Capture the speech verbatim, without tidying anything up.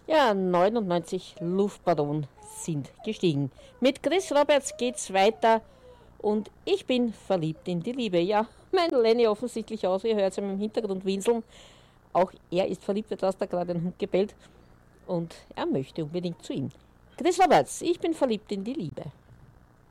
Ja, neunundneunzig Luftballon sind gestiegen. Mit Chris Roberts geht's weiter und ich bin verliebt in die Liebe. Ja, mein Lenny offensichtlich aus, ihr hört es im Hintergrund winseln. Auch er ist verliebt, da hast da gerade ein Hund gebellt und er möchte unbedingt zu ihm. Chris Roberts, ich bin verliebt in die Liebe.